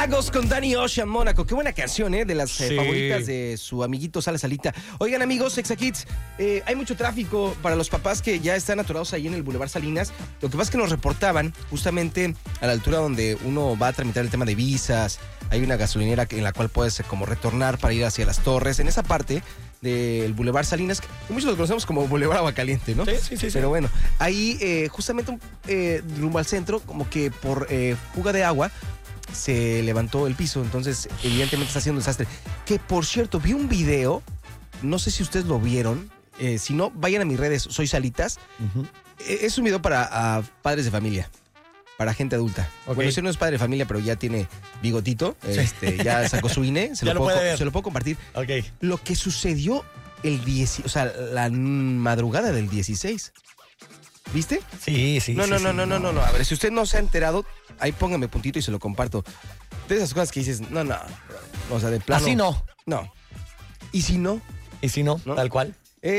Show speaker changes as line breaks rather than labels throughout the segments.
Lagos con Danny Ocean, Mónaco. Qué buena canción, de las
Sí.
favoritas de su amiguito Sala Salita. Oigan, amigos, Exa-Kids, hay mucho tráfico para los papás que ya están atorados ahí en el Boulevard Salinas. Lo que pasa es que nos reportaban justamente a la altura donde uno va a tramitar el tema de visas. Hay una gasolinera en la cual puedes como retornar para ir hacia las Torres. En esa parte del Boulevard Salinas, que muchos lo conocemos como Boulevard Aguacaliente, ¿no?
Sí.
Pero bueno, ahí justamente rumbo al centro, como que por fuga de agua, se levantó el piso, entonces evidentemente está haciendo un desastre. Que por cierto, vi un video, no sé si ustedes lo vieron, si no, vayan a mis redes, soy Salitas. Es un video para padres de familia, para gente adulta.
Ok.
Bueno, ese no es padre de familia, pero ya tiene bigotito, ya sacó su INE, se
Ya lo puede ver.
se lo puedo compartir.
Ok.
Lo que sucedió la madrugada del 16. ¿Viste?
Sí.
No. A ver, si usted no se ha enterado, ahí póngame puntito y se lo comparto. De esas cosas que dices, no. O sea, de plano.
Así no.
No. ¿Y si no?
¿Y si no?
¿No?
Tal cual.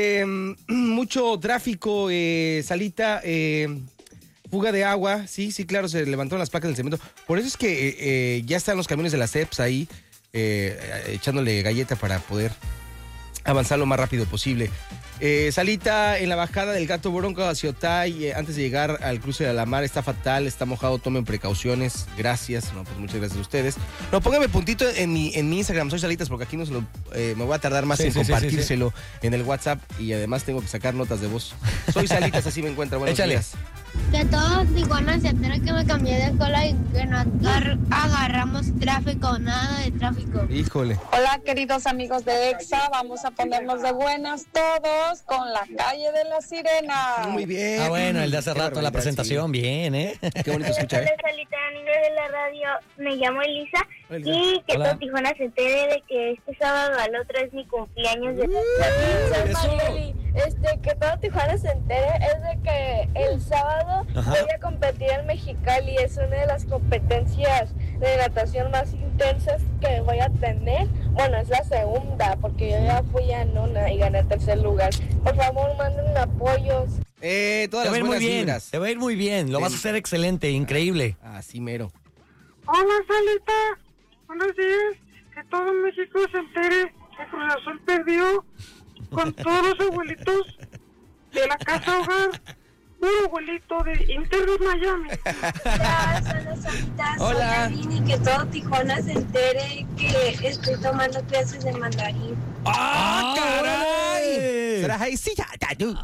Mucho tráfico, Salita, fuga de agua. Sí, claro, se levantaron las placas del cemento. Por eso es que ya están los camiones de las CEPS ahí echándole galleta para poder avanzar lo más rápido posible. Salita, en la bajada del Gato Bronco hacia Otay, antes de llegar al cruce de la mar, está fatal, está mojado, tomen precauciones. Gracias. No, pues muchas gracias a ustedes. No, póngame puntito en mi Instagram, soy Salitas, porque aquí no se lo, me voy a tardar más en compartírselo en el WhatsApp y además tengo que sacar notas de voz. Soy Salitas, así me encuentra. Buenos
Échale.
días.
Que todos Tijuana se entera que me cambié de escuela y que no agarramos tráfico, nada de tráfico.
Híjole.
Hola queridos amigos de EXA, vamos a ponernos de buenas todos con la calle de la Sirena.
Muy bien.
Bueno, el de hace
Qué
rato la
barbaridad,
presentación, bien, ¿eh?
sí. Qué bonito escucha,
Hola, Salita, niña de la radio. Me llamo Elisa.
Hola, Elisa.
Y que
Hola.
todo Tijuana se entere de que este sábado al otro es mi cumpleaños de
Marieli, que todo Tijuana se entere es de que el sábado
Ajá.
voy a competir en Mexicali. Es una de las competencias de natación más intensas que voy a tener. Bueno, es la segunda, porque yo ya fui en una y gané tercer lugar. Por favor, manden apoyos.
Todas
Te va
las
a ir muy
buenas
bien.
vibras.
Te va a ir muy bien. Lo vas a hacer excelente, increíble.
Así mero.
Hola, Salita. Buenos días. Que todo México se entere que Cruz Azul perdió con todos los abuelitos de la casa hogar. Un abuelito de Inter de Miami.
Hola, Salitas.
Hola.
Soy Aline, y que todo Tijuana se entere que estoy tomando clases de mandarín.
¡Ah,
caray!
¿Será ahí? Sí, ya, tú.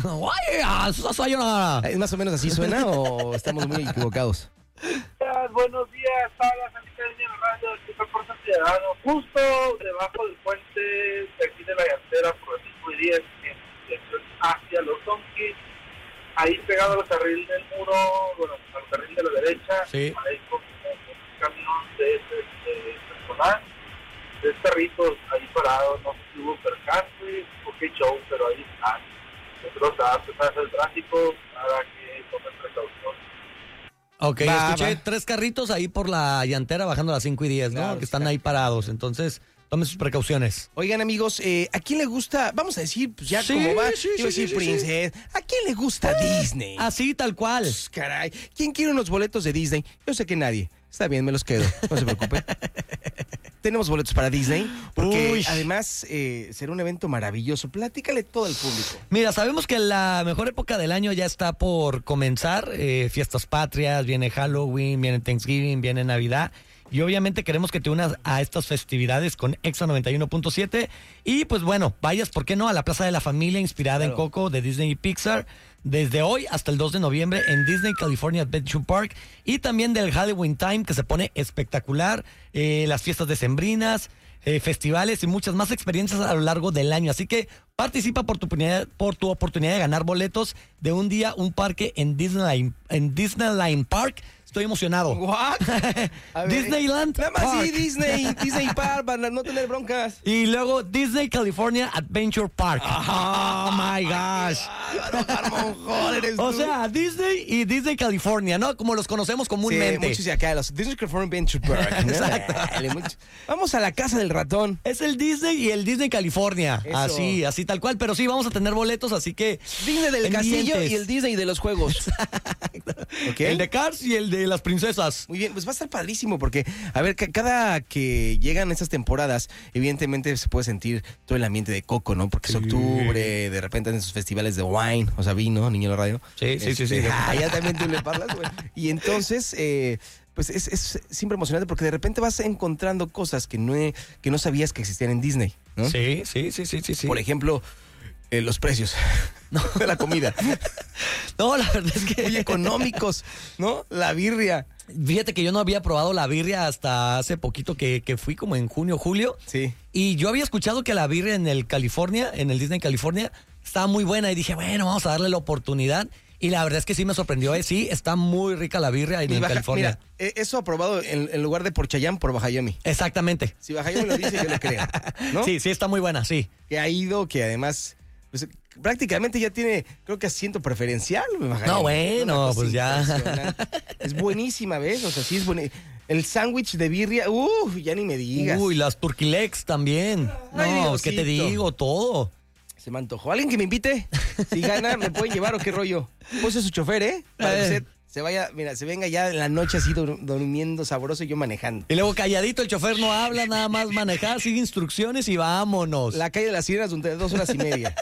¿Es más o menos así suena o estamos muy equivocados?
Buenos días, hola, Salita de la radio, aquí está Puerto Ciudadano, justo debajo del puente de aquí de la llantera, por el 5 y 10, en dirección hacia los Donkeys. Ahí pegado al carril del muro, bueno, al carril de la derecha,
Sí.
ahí con un camión de personal, tres carritos ahí parados, no sé si hubo percance o qué show, pero ahí están. Nosotros a pesar del tráfico, nada que tomen precaución.
Ok,
Va,
escuché
va.
3 carritos ahí por la llantera bajando a las 5 y 10, ¿no?
Claro,
que están
está.
ahí parados. Entonces, tomen sus precauciones.
Oigan, amigos, ¿a quién le gusta? Vamos a decir, pues ya
Sí,
como va.
sí,
Iba a
sí,
decir
sí,
Princess. ¿A quién le gusta Disney?
Así, tal cual.
Pues, caray. ¿Quién quiere unos boletos de Disney? Yo sé que nadie. Está bien, me los quedo. No se preocupe. Tenemos boletos para Disney, porque
Uy.
además será un evento maravilloso. Platícale todo al público.
Mira, sabemos que la mejor época del año ya está por comenzar. Fiestas patrias, viene Halloween, viene Thanksgiving, viene Navidad. Y obviamente queremos que te unas a estas festividades con Exa 91.7. Y pues bueno, vayas, ¿por qué no? A la Plaza de la Familia, inspirada en
Claro.
Coco de Disney y Pixar. Desde hoy hasta el 2 de noviembre en Disney California Adventure Park. Y también del Halloween Time, que se pone espectacular. Las fiestas decembrinas, festivales y muchas más experiencias a lo largo del año. Así que participa por tu oportunidad de ganar boletos de un día, un parque en Disneyland Park. Estoy emocionado.
¿What? A ver,
Disneyland
Nada más
Park.
sí, Disney Park, para no tener broncas.
Y luego Disney California Adventure Park. Oh my gosh.
bárbaro, Monjol, eres
O
tú.
sea, Disney y Disney California, ¿no? Como los conocemos comúnmente.
Sí, muchos de acá, los Disney California Adventure Park. ¿no?
Exacto.
Dale, vamos a la casa del ratón.
Es el Disney y el Disney California.
Eso.
Así tal cual. Pero sí, vamos a tener boletos, así que...
Disney del castillo
pendientes.
y el Disney de los juegos. ¿Ok?
El de Cars y el de las princesas.
Muy bien, pues va a estar padrísimo porque, a ver, cada que llegan estas temporadas, evidentemente se puede sentir todo el ambiente de Coco, ¿no? Porque es octubre, de repente en esos festivales de wine, o sea, vino, niño de la radio.
Sí.
Ya también tú le hablas, güey. Y entonces, pues es siempre emocionante porque de repente vas encontrando cosas que no sabías que existían en Disney, ¿no?
Sí.
Por ejemplo, los precios de la comida.
No, la verdad es que...
Muy económicos, ¿no? La birria.
Fíjate que yo no había probado la birria hasta hace poquito que fui como en junio, julio.
Sí.
Y yo había escuchado que la birria en el Disney California, estaba muy buena y dije, bueno, vamos a darle la oportunidad. Y la verdad es que sí me sorprendió, sí, está muy rica la birria en California.
Mira, eso aprobado en lugar de por Chayán, por Bajayomi.
Exactamente.
Si Bajayomi lo dice, yo le creo, ¿no?
Sí, está muy buena, sí.
Que ha ido, que además... Pues, prácticamente ya tiene, creo que asiento preferencial.
No, bueno,
Una cosa
pues ya.
impresionante. Es buenísima, ¿ves? O sea, sí es buenísima. El sándwich de birria, ya ni me digas.
Uy, las turkey legs también.
Ay,
No,
Diosito.
¿qué te digo? Todo.
Se me antojó. ¿Alguien que me invite? Si gana, ¿me pueden llevar o qué rollo? Puse su chofer, ¿eh? Para que usted se vaya, mira, se venga ya en la noche así durmiendo sabroso y yo manejando.
Y luego calladito, el chofer no habla, nada más manejar, sigue instrucciones y vámonos.
La calle de las Sirenas durante 2 horas y media.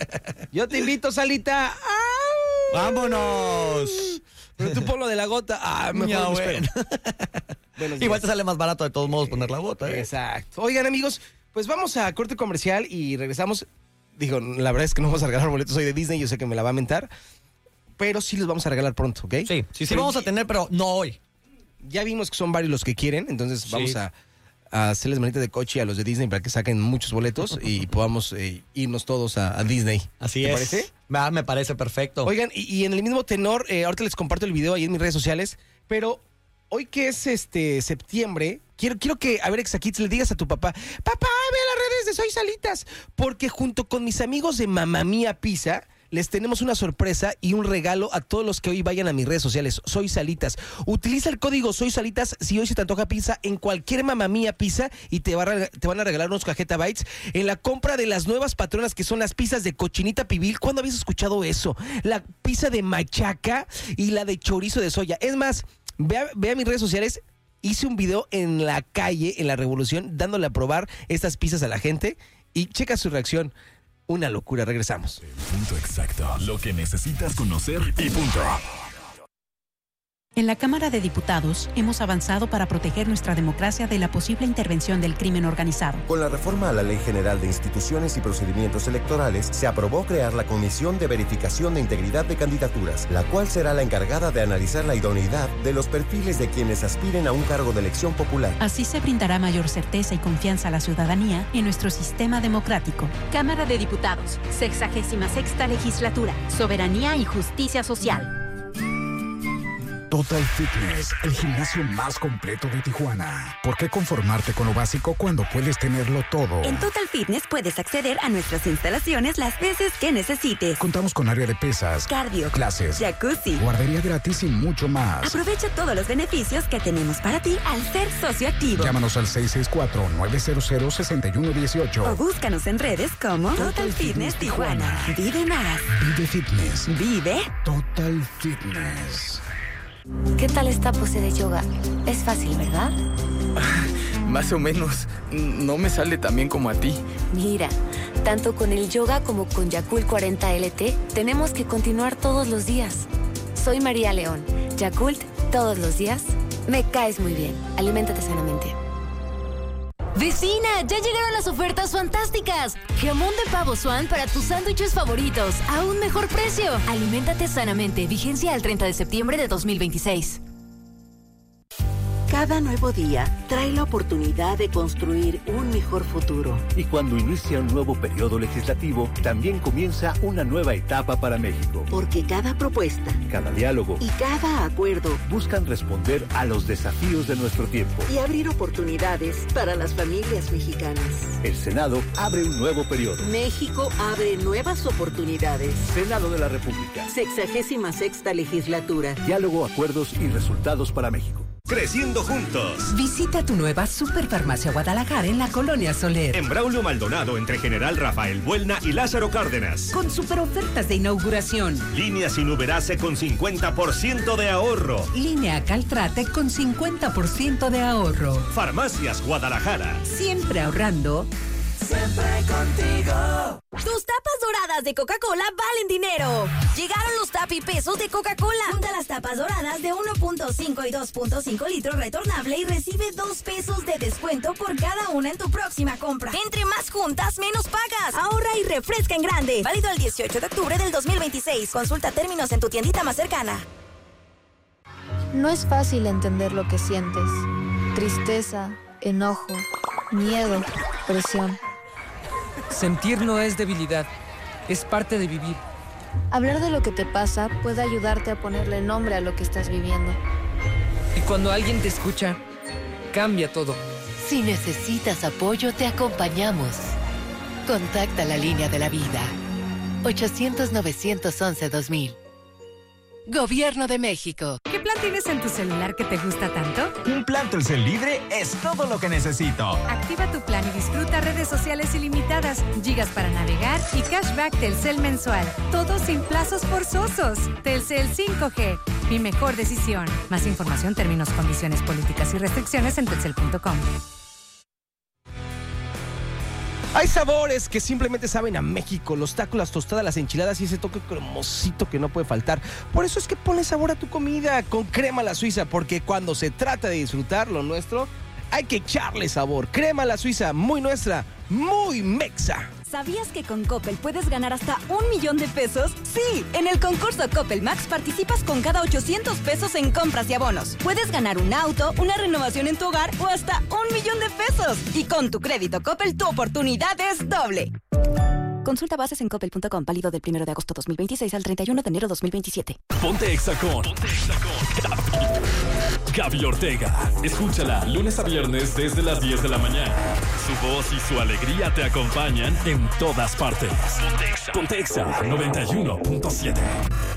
Yo te invito, Salita. ¡Au!
¡Vámonos!
Pero tú ponlo de la gota. Mejor
Ya,
me
bueno.
espero.
Igual te sale más barato de todos modos poner la gota, ¿eh?
Exacto. Oigan, amigos, pues vamos a corte comercial y regresamos. Digo, la verdad es que no vamos a regalar boletos hoy de Disney, yo sé que me la va a mentar, pero sí los vamos a regalar pronto, ¿ok?
Sí vamos a tener, pero no hoy.
Ya vimos que son varios los que quieren, entonces vamos
Sí.
a hacerles manita de coche a los de Disney para que saquen muchos boletos y podamos irnos todos a Disney.
Así
¿Te
es.
parece?
Me parece perfecto.
Oigan, y en el mismo tenor, ahorita les comparto el video ahí en mis redes sociales, pero hoy que es septiembre, quiero que, a ver, Exakids, le digas a tu papá, papá, ve a las redes de Soy Salitas, porque junto con mis amigos de Mamma Mía Pizza, les tenemos una sorpresa y un regalo a todos los que hoy vayan a mis redes sociales, Soy Salitas. Utiliza el código Soy Salitas si hoy se te antoja pizza en cualquier Mamma Mía Pizza y te van a regalar unos cajeta bites en la compra de las nuevas patronas que son las pizzas de cochinita pibil. ¿Cuándo habías escuchado eso? La pizza de machaca y la de chorizo de soya. Es más, ve a mis redes sociales. Hice un video en la calle, en la Revolución, dándole a probar estas pizzas a la gente y checa su reacción. Una locura, regresamos.
Punto exacto. Lo que necesitas conocer y punto.
En la Cámara de Diputados hemos avanzado para proteger nuestra democracia de la posible intervención del crimen organizado.
Con la reforma a la Ley General de Instituciones y Procedimientos Electorales, se aprobó crear la Comisión de Verificación de Integridad de Candidaturas, la cual será la encargada de analizar la idoneidad de los perfiles de quienes aspiren a un cargo de elección popular.
Así se brindará mayor certeza y confianza a la ciudadanía en nuestro sistema democrático.
Cámara de Diputados, 66ª Legislatura, Soberanía y Justicia Social.
Total Fitness, el gimnasio más completo de Tijuana. ¿Por qué conformarte con lo básico cuando puedes tenerlo todo?
En Total Fitness puedes acceder a nuestras instalaciones las veces que necesites.
Contamos con área de pesas,
cardio,
clases,
jacuzzi,
guardería gratis y mucho más.
Aprovecha todos los beneficios que tenemos para ti al ser socio activo.
Llámanos al 664-900-6118
o búscanos en redes como Total Fitness Tijuana. Vive más.
Vive Fitness.
Vive
Total Fitness.
¿Qué tal esta pose de yoga? Es fácil, ¿verdad?
Más o menos. No me sale tan bien como a ti.
Mira, tanto con el yoga como con Yakult 40 LT, tenemos que continuar todos los días. Soy María León. Yakult, todos los días. Me caes muy bien. Aliméntate sanamente.
¡Vecina! ¡Ya llegaron las ofertas fantásticas! Jamón de pavo Swan para tus sándwiches favoritos a un mejor precio. Aliméntate sanamente. Vigencia al 30 de septiembre de 2026.
Cada nuevo día trae la oportunidad de construir un mejor futuro.
Y cuando inicia un nuevo periodo legislativo, también comienza una nueva etapa para México.
Porque cada propuesta,
cada diálogo
y cada acuerdo
buscan responder a los desafíos de nuestro tiempo
y abrir oportunidades para las familias mexicanas.
El Senado abre un nuevo periodo.
México abre nuevas oportunidades.
Senado de la República.
66ª legislatura.
Diálogo, acuerdos y resultados para México.
Creciendo juntos.
Visita tu nueva Superfarmacia Guadalajara en la Colonia Soler.
En Braulio Maldonado, entre General Rafael Buelna y Lázaro Cárdenas.
Con super ofertas de inauguración.
Línea sin Uberace con 50% de ahorro.
Línea Caltrate con 50% de ahorro.
Farmacias Guadalajara.
Siempre ahorrando.
Siempre contigo.
Tus tapas doradas de Coca-Cola valen dinero. Llegaron los tapipesos de Coca-Cola. Junta las tapas doradas de 1.5 y 2.5 litros retornable y recibe 2 pesos de descuento por cada una en tu próxima compra. Entre más juntas, menos pagas. Ahorra y refresca en grande. Válido el 18 de octubre del 2026. Consulta términos en tu tiendita más cercana.
No es fácil entender lo que sientes. Tristeza, enojo, miedo, presión.
Sentir no es debilidad, es parte de vivir.
Hablar de lo que te pasa puede ayudarte a ponerle nombre a lo que estás viviendo.
Y cuando alguien te escucha, cambia todo.
Si necesitas apoyo, te acompañamos. Contacta la línea de la vida. 800-911-2000. Gobierno de México.
¿Qué plan tienes en tu celular que te gusta tanto?
Un plan Telcel Libre es todo lo que necesito.
Activa tu plan y disfruta redes sociales ilimitadas, gigas para navegar y cashback Telcel mensual. Todo sin plazos forzosos. Telcel 5G. Mi mejor decisión. Más información, términos, condiciones, políticas y restricciones en telcel.com.
Hay sabores que simplemente saben a México, los tacos, las tostadas, las enchiladas y ese toque cremosito que no puede faltar. Por eso es que ponle sabor a tu comida con Crema La Suiza, porque cuando se trata de disfrutar lo nuestro, hay que echarle sabor. Crema La Suiza, muy nuestra, muy mexa.
¿Sabías que con Coppel puedes ganar hasta $1,000,000 de pesos? Sí, en el concurso Coppel Max participas con cada 800 pesos en compras y abonos. Puedes ganar un auto, una renovación en tu hogar o hasta $1,000,000 de pesos. Y con tu crédito Coppel, tu oportunidad es doble. Consulta bases en coppel.com, válido del 1 de agosto 2026 al 31 de enero 2027.
Ponte Exa con Gaby Ortega. Escúchala lunes a viernes desde las 10 de la mañana. Su voz y su alegría te acompañan en todas partes. Ponte Exa 91.7.